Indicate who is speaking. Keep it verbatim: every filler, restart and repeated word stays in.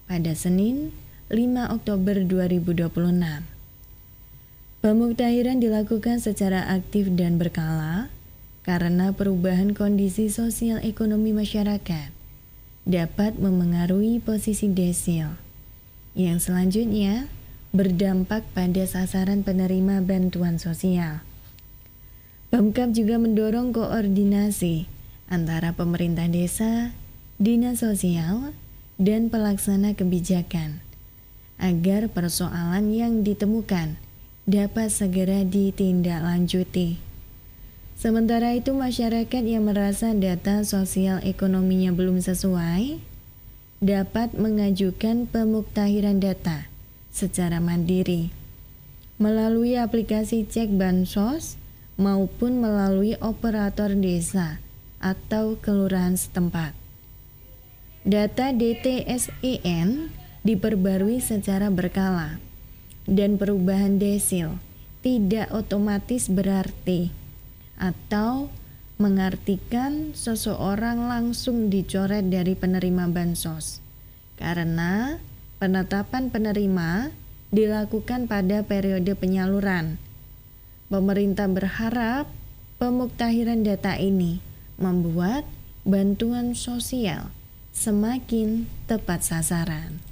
Speaker 1: pada Senin lima Oktober dua ribu dua puluh enam. Pemuktahiran dilakukan secara aktif dan berkala karena perubahan kondisi sosial ekonomi masyarakat dapat memengaruhi posisi desil, yang selanjutnya berdampak pada sasaran penerima bantuan sosial. Pemkab juga mendorong koordinasi antara pemerintah desa, dinas sosial, dan pelaksana kebijakan agar persoalan yang ditemukan dapat segera ditindaklanjuti. Sementara itu, masyarakat yang merasa data sosial ekonominya belum sesuai dapat mengajukan pemuktahiran data secara mandiri melalui aplikasi Cek Bansos maupun melalui operator desa atau kelurahan setempat. Data D T S E N diperbarui secara berkala, dan perubahan desil tidak otomatis berarti atau mengartikan seseorang langsung dicoret dari penerima bansos, karena penetapan penerima dilakukan pada periode penyaluran. Pemerintah berharap pemuktahiran data ini membuat bantuan sosial semakin tepat sasaran.